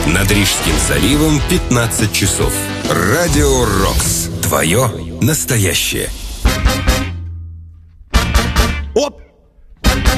Над Рижским заливом 15 часов. Радио Рокс. Твое настоящее. Оп!